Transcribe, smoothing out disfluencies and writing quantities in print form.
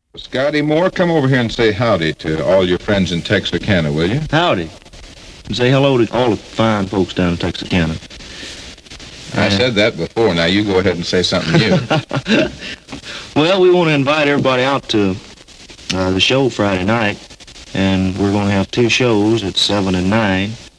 Scotty Moore, come over here and say howdy to all your friends in Texarkana, will you? Howdy. And say hello to all the fine folks down in Texarkana. I said that before. Now you go ahead and say something new. Well, we want to invite everybody out to the show Friday night. And we're going to have 2 shows at 7 and 9.